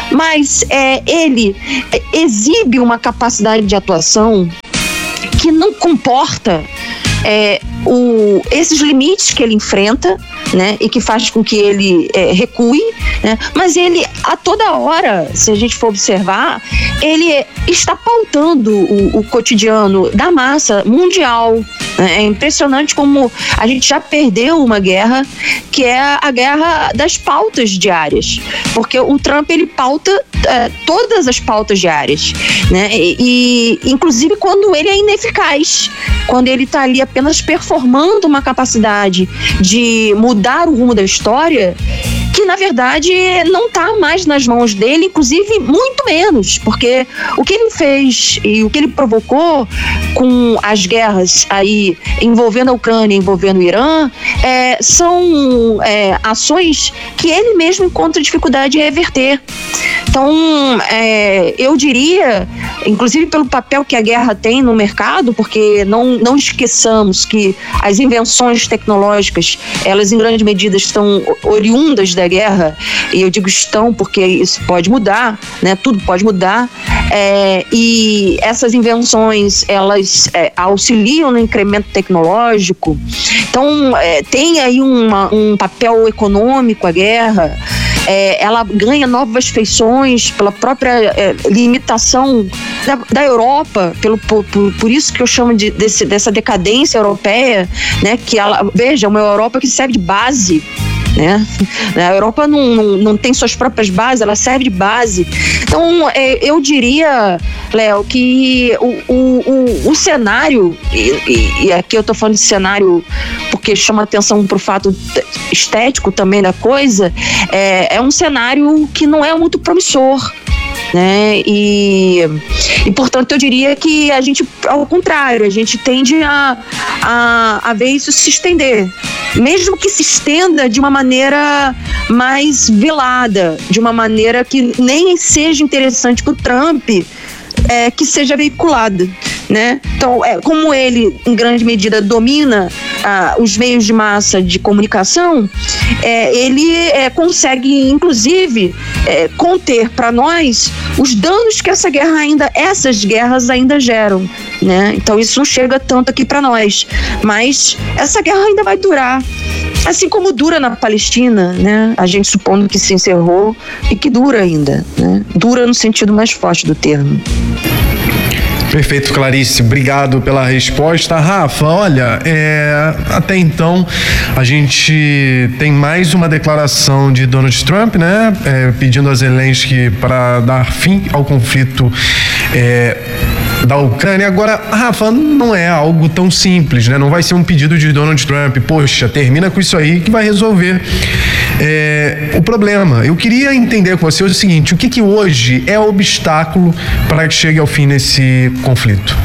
Speaker 7: mas é, ele exibe uma capacidade de atuação que não comporta é, o, esses limites que ele enfrenta, né, e que faz com que ele é, recue, né, mas ele, a toda hora, se a gente for observar, ele está pautando o, o cotidiano da massa mundial. É impressionante como a gente já perdeu uma guerra, que é a guerra das pautas diárias, porque o Trump, ele pauta é, todas as pautas diárias, né? E, e inclusive quando ele é ineficaz, quando ele está ali apenas performando uma capacidade de mudar o rumo da história, que na verdade não está mais nas mãos dele, inclusive muito menos, porque o que ele fez e o que ele provocou com as guerras aí envolvendo a Ucrânia, envolvendo o Irã, é, são é, ações que ele mesmo encontra dificuldade em reverter. Então, é, eu diria, inclusive pelo papel que a guerra tem no mercado, porque não, não esqueçamos que as invenções tecnológicas, elas em grande medida estão oriundas da guerra, e eu digo estão porque isso pode mudar, né? Tudo pode mudar, é, e essas invenções, elas é, auxiliam no incremento tecnológico. Então, é, tem aí uma, um papel econômico a guerra. É, ela ganha novas feições pela própria é, limitação da, da Europa, pelo, por, por isso que eu chamo de, desse, dessa decadência europeia, né? Que ela, veja, uma Europa que serve de base, né? A Europa não, não, não tem suas próprias bases, ela serve de base. Então, é, eu diria, Léo, que o, o, o, o cenário, e, e, e aqui eu estou falando de cenário porque chama atenção para o fato estético também da coisa, é, é um cenário que não é muito promissor, né? E, e portanto eu diria que a gente, ao contrário, a gente tende a, a, a ver isso se estender, mesmo que se estenda de uma maneira mais velada, de uma maneira que nem seja interessante para o Trump, é, que seja veiculada, né? Então, é, como ele em grande medida domina ah, os meios de massa de comunicação, é, ele é, consegue inclusive é, conter para nós os danos que essa guerra ainda, essas guerras ainda geram, né? Então isso não chega tanto aqui para nós, mas essa guerra ainda vai durar, assim como dura na Palestina, né? A gente supondo que se encerrou e que dura ainda, né? Dura no sentido mais forte do termo.
Speaker 6: Perfeito, Clarice. Obrigado pela resposta. Rafa, olha, é, até então a gente tem mais uma declaração de Donald Trump, né? É, pedindo a Zelensky para dar fim ao conflito é, da Ucrânia. Agora, Rafa, não é algo tão simples, né? Não vai ser um pedido de Donald Trump, poxa, termina com isso aí que vai resolver é, o problema. Eu queria entender com você o seguinte: o que que hoje é obstáculo para que chegue ao fim nesse conflito?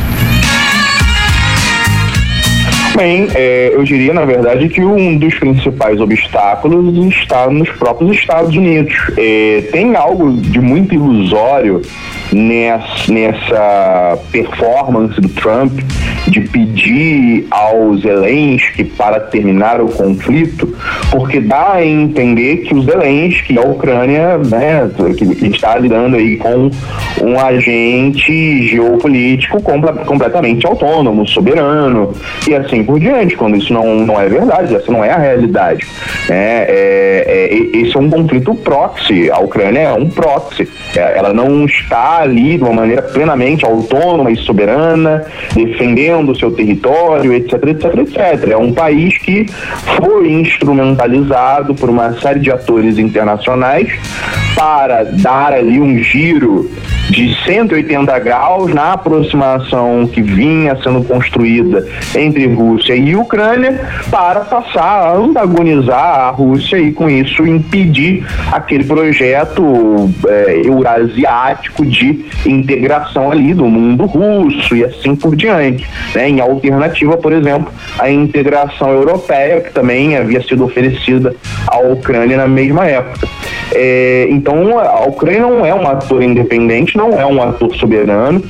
Speaker 1: Bem, é, eu diria, na verdade, que um dos principais obstáculos está nos próprios Estados Unidos. É, tem algo de muito ilusório nessa, nessa performance do Trump de pedir ao Zelensky para terminar o conflito, porque dá a entender que o Zelensky, a Ucrânia, né, que, que está lidando aí com um agente geopolítico compl- completamente autônomo, soberano e assim por diante, quando isso não, não é verdade, essa não é a realidade, né? É, é, esse é um conflito proxy, a Ucrânia é um proxy, é, ela não está ali de uma maneira plenamente autônoma e soberana, defendendo o seu território, etc, etc, etcétera. É um país que foi instrumentalizado por uma série de atores internacionais para dar ali um giro de cento e oitenta graus na aproximação que vinha sendo construída entre Rússia e Ucrânia, para passar a antagonizar a Rússia e com isso impedir aquele projeto é, eurasiático de integração ali do mundo russo e assim por diante, né? Em alternativa, por exemplo, a integração europeia, que também havia sido oferecida à Ucrânia na mesma época. É, então a Ucrânia não é um ator independente, não é um ator soberano.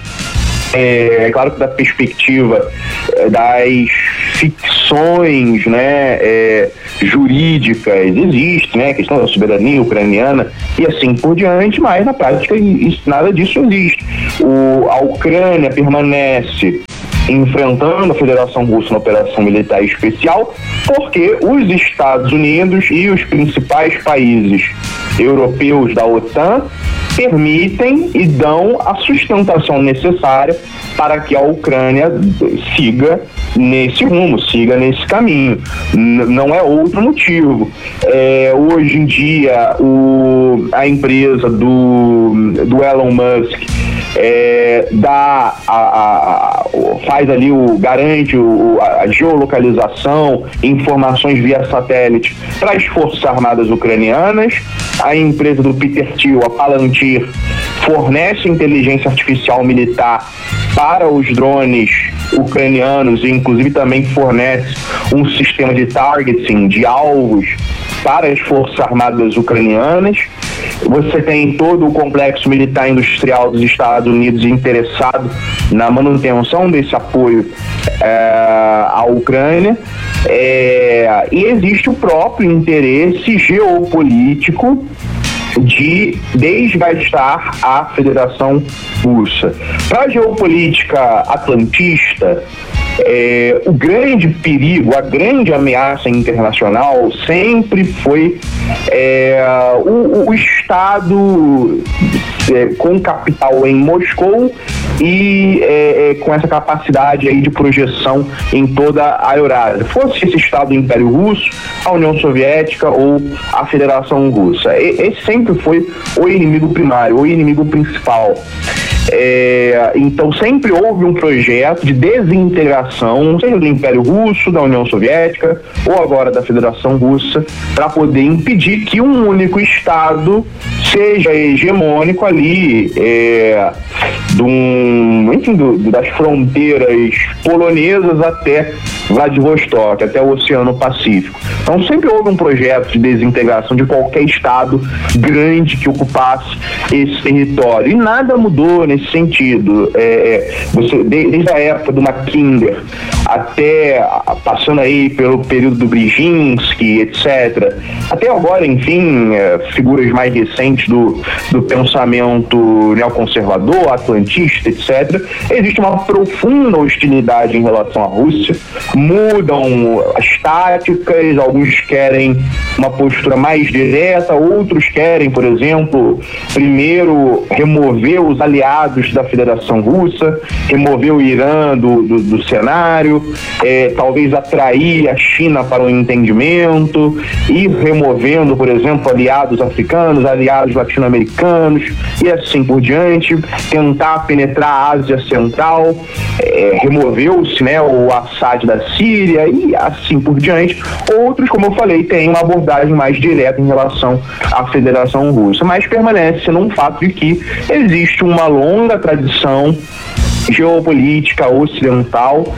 Speaker 1: É, é claro que da perspectiva é, das ficções, né, é, jurídicas existe, né, a questão da soberania ucraniana e assim por diante, mas na prática isso, nada disso existe. O, a Ucrânia permanece enfrentando a Federação Russa na operação militar especial porque os Estados Unidos e os principais países europeus da OTAN permitem e dão a sustentação necessária para que a Ucrânia siga nesse rumo, siga nesse caminho. N- não é outro motivo. É, hoje em dia, o, a empresa do, do Elon Musk é, dá a, a, a, faz ali o garante o, a, a geolocalização, informações via satélite para as Forças Armadas ucranianas. A empresa do Peter Thiel, a Palantir, fornece inteligência artificial militar para os drones ucranianos e inclusive também fornece um sistema de targeting de alvos para as Forças Armadas ucranianas. Você tem todo o complexo militar industrial dos Estados Unidos interessado na manutenção desse apoio é, à Ucrânia. É, e existe o próprio interesse geopolítico de desgastar a Federação Russa. Para a geopolítica atlantista, é, o grande perigo, a grande ameaça internacional sempre foi é, o, o Estado é, com capital em Moscou e é, é, com essa capacidade aí de projeção em toda a Eurásia. Fosse esse Estado do Império Russo, a União Soviética ou a Federação Russa. E, esse sempre foi o inimigo primário, o inimigo principal. É, então sempre houve um projeto de desintegração, seja do Império Russo, da União Soviética ou agora da Federação Russa, para poder impedir que um único Estado seja hegemônico ali, é, do, enfim, do, das fronteiras polonesas até Vladivostok, até o Oceano Pacífico. Então sempre houve um projeto de desintegração de qualquer Estado grande que ocupasse esse território e nada mudou nesse sentido. É, você, desde a época do Mackinder até passando aí pelo período do Brzezinski, etcétera, até agora, enfim, é, figuras mais recentes do, do pensamento neoconservador, atlantista, etcétera, existe uma profunda hostilidade em relação à Rússia. Mudam as táticas, alguns querem uma postura mais direta, outros querem, por exemplo, primeiro remover os aliados da Federação Russa, remover o Irã do, do, do cenário, é, talvez atrair a China para um entendimento, ir removendo, por exemplo, aliados africanos, aliados latino-americanos e assim por diante, tentar penetrar a Ásia Central, é, removeu-se, né, o Assad da Síria e assim por diante. Outros, como eu falei, têm uma abordagem mais direta em relação à Federação Russa, mas permanece num fato de que existe uma longa tradição geopolítica ocidental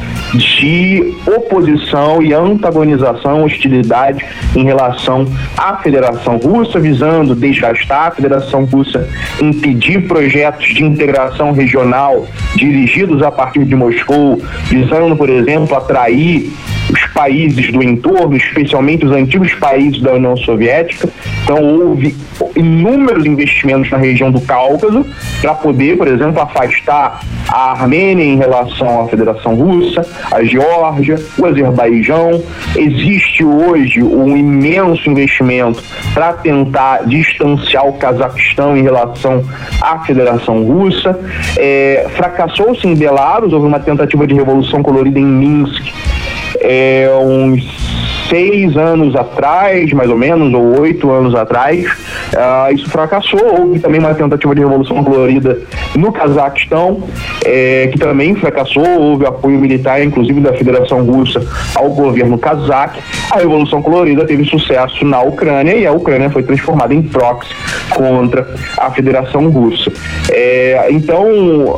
Speaker 1: de oposição e antagonização, hostilidade em relação à Federação Russa, visando desgastar a Federação Russa, impedir projetos de integração regional dirigidos a partir de Moscou, visando, por exemplo, atrair os países do entorno, especialmente os antigos países da União Soviética. Então houve inúmeros investimentos na região do Cáucaso para poder, por exemplo, afastar a Armênia em relação à Federação Russa, a Geórgia, o Azerbaijão. Existe hoje um imenso investimento para tentar distanciar o Cazaquistão em relação à Federação Russa. É, fracassou-se em Belarus, houve uma tentativa de revolução colorida em Minsk, É, uns seis anos atrás, mais ou menos, ou oito anos atrás, uh, isso fracassou. Houve também uma tentativa de revolução colorida no Cazaquistão, é, que também fracassou. Houve apoio militar, inclusive da Federação Russa, ao governo cazaque. A revolução colorida teve sucesso na Ucrânia e a Ucrânia foi transformada em proxy contra a Federação Russa. É, então,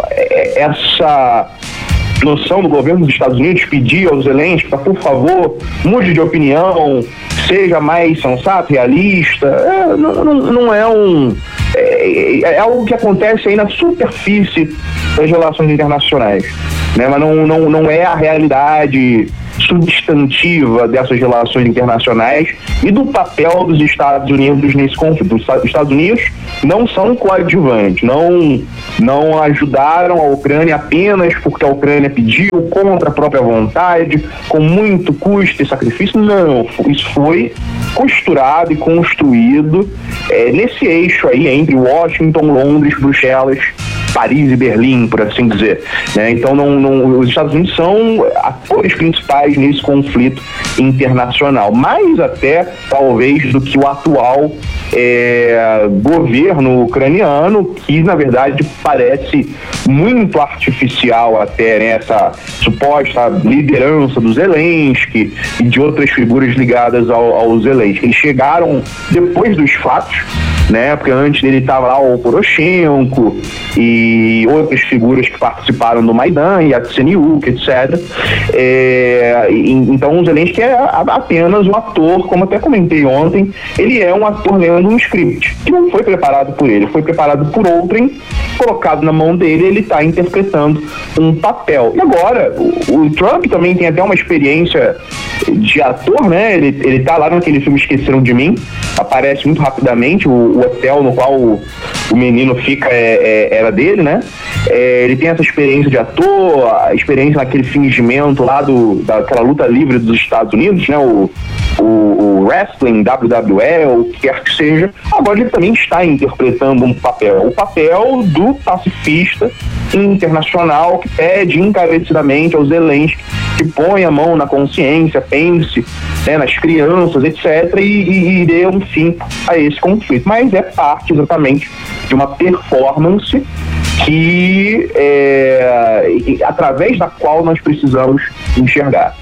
Speaker 1: essa noção do governo dos Estados Unidos pedir ao Zelensky para, por favor, mude de opinião, seja mais sensato, realista, é, não, não, não é um... É, é algo que acontece aí na superfície das relações internacionais, né? Mas não, não, não é a realidade substantiva dessas relações internacionais e do papel dos Estados Unidos nesse conflito. Os Estados Unidos não são coadjuvantes, não, não ajudaram a Ucrânia apenas porque a Ucrânia pediu, contra a própria vontade, com muito custo e sacrifício. Não, isso foi costurado e construído é, nesse eixo aí entre Washington, Londres, Bruxelas, Paris e Berlim, por assim dizer, né? Então não, não, os Estados Unidos são atores principais nesse conflito internacional, mais até talvez do que o atual é, governo ucraniano, que na verdade parece muito artificial até, né? Essa suposta liderança do Zelensky e de outras figuras ligadas ao, ao Zelensky. Eles chegaram depois dos fatos, né? Porque antes dele estava lá o Poroshenko e outras figuras que participaram do Maidan, Yatsenyuk, etcétera. É, e, então o Zelensky é apenas um ator, como até comentei ontem, ele é um ator lendo um script, que não foi preparado por ele, foi preparado por outrem, colocado na mão dele, ele está interpretando um papel. E agora, o, o Trump também tem até uma experiência de ator, né? Ele, ele tá lá naquele filme Esqueceram de Mim, aparece muito rapidamente, o, o hotel no qual o, o menino fica é, é, era dele, né? É, ele tem essa experiência de ator, a experiência naquele fingimento lá do, daquela luta livre dos Estados Unidos, né? O, o, o wrestling, W W E, ou o que quer que seja. Agora ele também está interpretando um papel, o papel do pacifista internacional que pede encarecidamente ao Zelensky que põe a mão na consciência, pense, né, nas crianças, etcétera, e, e, e dê um fim a esse conflito. Mas é parte exatamente de uma performance que é, através da qual nós precisamos enxergar.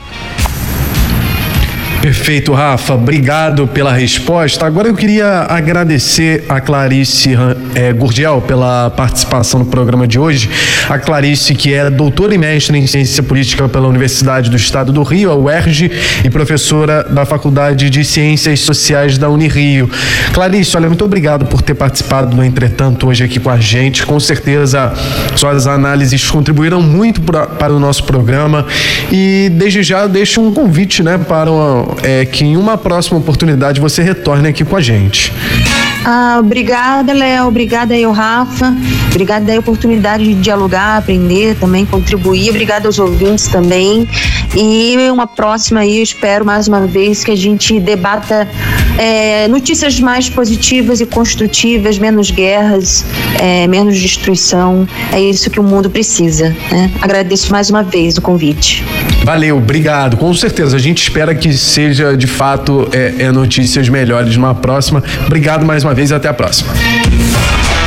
Speaker 6: Perfeito, Rafa. Obrigado pela resposta. Agora eu queria agradecer a Clarice é, Gurgel pela participação no programa de hoje. A Clarice, que é doutora e mestre em Ciência Política pela Universidade do Estado do Rio, a U E R J, e professora da Faculdade de Ciências Sociais da Unirio. Clarice, olha, muito obrigado por ter participado do Entretanto hoje aqui com a gente. Com certeza suas análises contribuíram muito pra, para o nosso programa e desde já eu deixo um convite, né, para uma É que em uma próxima oportunidade você retorne aqui com a gente.
Speaker 7: Ah, obrigada, Léo. Obrigada aí, o Rafa. Obrigada aí a oportunidade de dialogar, aprender, também contribuir. Obrigada aos ouvintes também. E uma próxima aí, eu espero mais uma vez que a gente debata é, notícias mais positivas e construtivas, menos guerras, é, menos destruição. É isso que o mundo precisa, né? Agradeço mais uma vez o convite.
Speaker 6: Valeu, obrigado. Com certeza, a gente espera que seja de fato é, é notícias melhores numa próxima. Obrigado mais uma vez e até a próxima.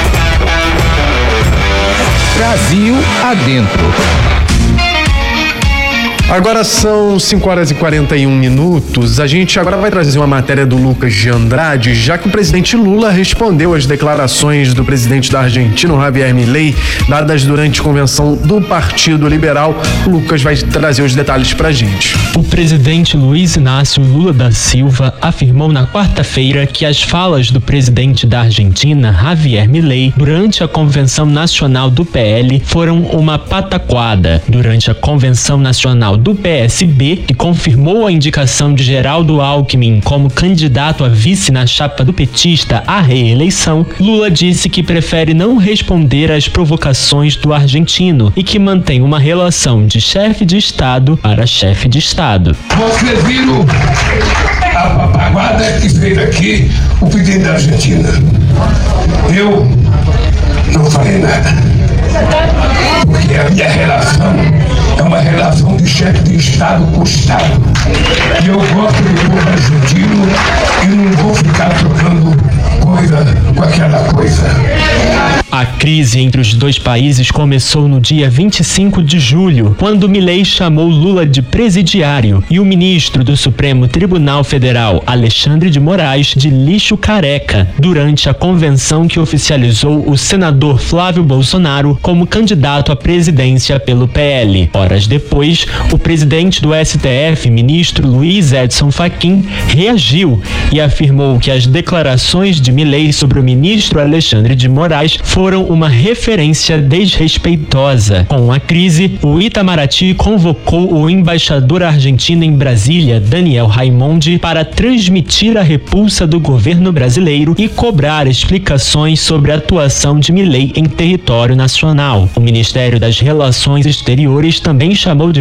Speaker 8: Brasil Adentro.
Speaker 6: Agora são cinco horas e quarenta e um minutos. A gente agora vai trazer uma matéria do Lucas de Andrade, já que o presidente Lula respondeu às declarações do presidente da Argentina, Javier Milei, dadas durante a convenção do Partido Liberal. O Lucas vai trazer os detalhes pra gente.
Speaker 8: O presidente Luiz Inácio Lula da Silva afirmou na quarta-feira que as falas do presidente da Argentina, Javier Milei, durante a convenção nacional do P L foram uma pataquada. Durante a convenção nacional do P S B, que confirmou a indicação de Geraldo Alckmin como candidato a vice na chapa do petista à reeleição, Lula disse que prefere não responder às provocações do argentino e que mantém uma relação de chefe de Estado para chefe de Estado.
Speaker 9: Vocês viram a papaguada que fez aqui o pedido da Argentina. Eu não falei nada, porque a minha relação é uma relação de chefe de Estado com o Estado. E eu gosto do povo argentino e não vou ficar trocando coisa com aquela coisa.
Speaker 8: A crise entre os dois países começou no dia vinte e cinco de julho, quando Milei chamou Lula de presidiário e o ministro do Supremo Tribunal Federal, Alexandre de Moraes, de lixo careca, durante a convenção que oficializou o senador Flávio Bolsonaro como candidato à presidência pelo P L. Horas depois, o presidente do S T F, ministro Luiz Edson Fachin, reagiu e afirmou que as declarações de Milei sobre o ministro Alexandre de Moraes foram uma referência desrespeitosa. Com a crise, o Itamaraty convocou o embaixador argentino em Brasília, Daniel Raimondi, para transmitir a repulsa do governo brasileiro e cobrar explicações sobre a atuação de Milei em território nacional. O Ministério das Relações Exteriores também chamou de